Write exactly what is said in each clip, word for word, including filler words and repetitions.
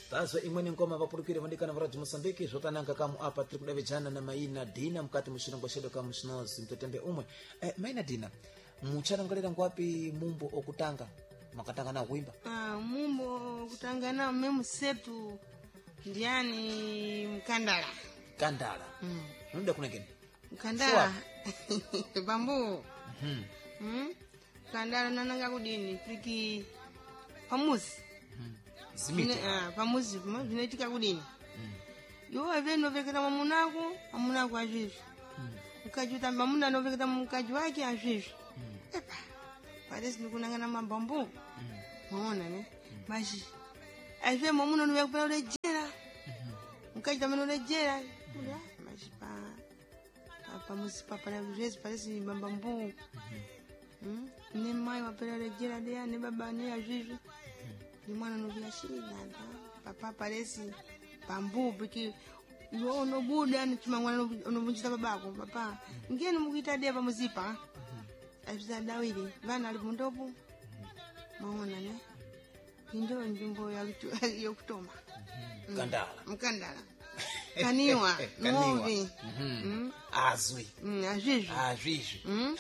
tazo imweni ngoma vapulukire vandikana varaji Mosambiki zvotananga kamu apa tiri kudavejana na maina Dina mukati muchirongo chedu kamu chinozi mtotembe umwe eh, maina Dina mucharangalira ngwapi mumbo okutanga makatanga na kuimba ah mumbo okutanga na memu setu ndiani mkandala kandala mm. Nunda kunengeni mkandala bambu mhm mm kandala nananga kudini piki pamuzi mhm zimiti ah pamuzi vinoitika kudini mhm yo aveno veketa mamunako mamunako azvivi mhm ukajuta mamuna noveketa mukaji wake azvivi mhm epa paresi nikunangana mabambu mhm maona ne maji azve mamuna noveketa urejera mhm mukaji tameno urejera kula maji pa pa muzi pa para vezi paresi mabambu mhm mm ni mai wapera urejera dia ne baba ne azvivi ni mwana novia shida papa paresi bambu biki yo no buda ni chimangwana unovunjita babako papa ngeni mukuita dia pamuzipa azviza dawiri vana ali mundopo maona ne ndio njimbo ya yokutoma kandala mkandala kaniwa novi mhm azwi mm azvizvi azvizvi mm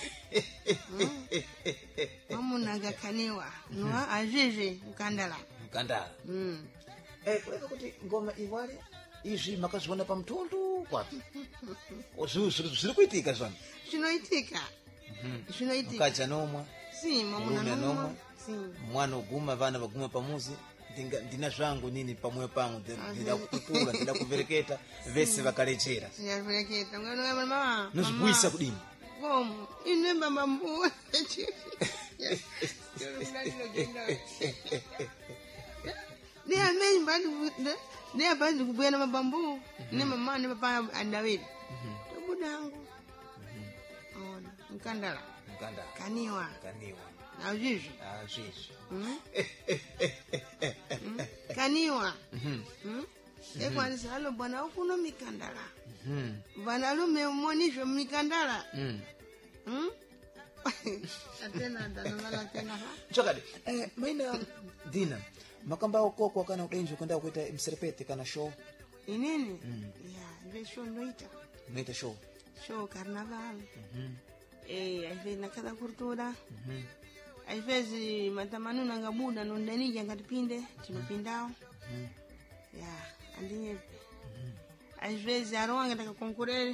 mamunaga kaniwa no azvizvi mkandala mkandala mm eh kuleka kuti ngoma iwale izvi makazviona pamtundu kwapi zviri kuitika zvona zvinoitika zvinoitika kaja nomwa si mamuna nomwa si mwana uguma vana vaguma pamuzi ndinga ndina zvangu nini pamwe pangu ndida kututula ndida kuvereketa vese vakalechera siyavereketa ngano ya mama nozibwisa kudini komu ine mama mbu dia mei bandi dia bandi kubena mabambu ne mama ne papa andawili tobudangu ona mkandala mkandala kaniwa kaniwa na ujiji azvizvi kaniwa mhm ekwanisa alo bwana ukuno mikandala mhm bwana lo memonishwe mikandala mhm mhm atena ndana tena chakade eh maina Dina makamba okoko kana udenje kwenda kuita mserepete kana show inini ya ile show noita noita show show carnaval mhm eh aive nakada kurtura mhm aivezi matamanu nanga buda no ndani yangatipinde tinopindao mhm ya andinye aivezi aronga ndaka konkurere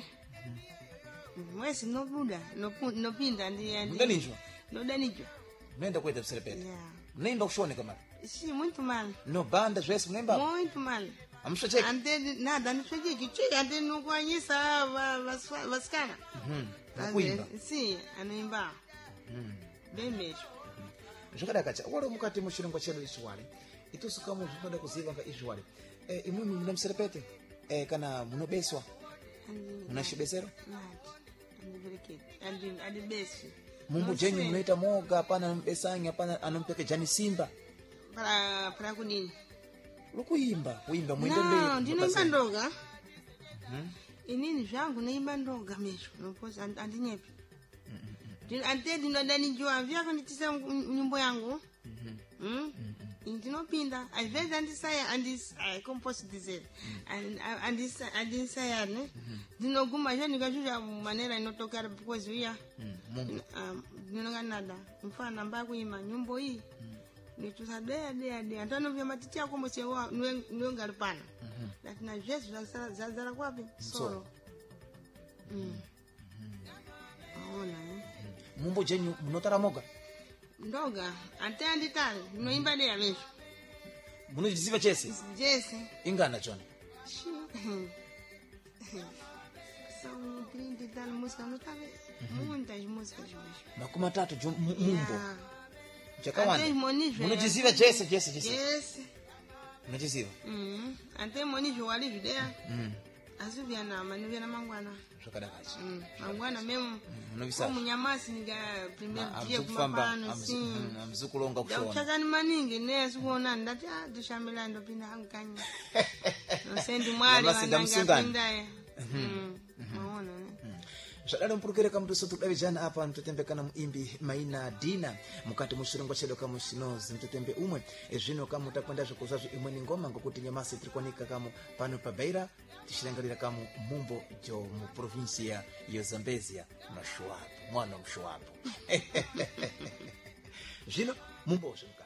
mwesi no buda no no pinda ndi andi ndanijwa no danijwa nenda kuita mserepete ya nenda kushone kama si muito mal no banda zvese munemba muito mal amshacheki ante nada nishacheki cheki ante no kuanyisa vaskana mhm nakuimba si anaimba mhm bemesho zvakada kacha wale mukati muchirongo chedu Iswali itusuka mu zvinoda kuziva nga Iswali eh imwe muna mserepete eh kana munobeswa munashibesero nati andi andi andi besi mumbu jenyu munaita moga pana mbesanya pana anompeke jani simba para para kunini lukuimba kuimba mwende no mbele ndinoimba ndoga mhm inini zvangu naimba ndoga mesho nopozi andinyepi ndino ante ndinodani jua vyako nditisa nyimbo yangu mhm mhm ndinopinda aiveza andisaya andis I compose diesel and andisa andisaya ne ndinoguma je nikajuja manera inotokera because uya mumbu ndinoganada mfana mba kuima nyimbo hii nitusa dea dea dea ndano vya matiti yako mochewa niwe ngalipana lakini jesu za za kwapi solo mhm aona eh mumbu jenyu munotara moga ndoga ante anditali noimba dea mesho munojiziva chese jese ingana chona são trinta e tal música não tá muitas músicas mesmo makumi matatu mumbo até chakawanda monijwe munojiziva jese jese jese jese munojiziva mhm ante monijwe wali judea mhm asuvia na manuvia na mangwana zvakada kacha mangwana memu munovisa munyamasi nika primeiro dia amzukufamba kumapano sim amzukulonga kushona uchakani maningi nesi kuona ndati ah dishambela ndopinda hankanya nosendi mwali Nyamasi ndamsungani. wananga pinda mhm maona ne zvadala mpurukire kamutuso tukudavijana apa mtotembekana muimbi Maina Dina mukati mushirongwa chedu kamu chinozi mtotembe umwe ezvino kamu takwenda zvikuza imweni ngoma ngokuti nyamasi tirikuwanika kamu pano pabeira tichirangarira kamu mumbo jo mu provincia yo Zambezia mashuapo mwana mshuapo zvino mumbo zvemuka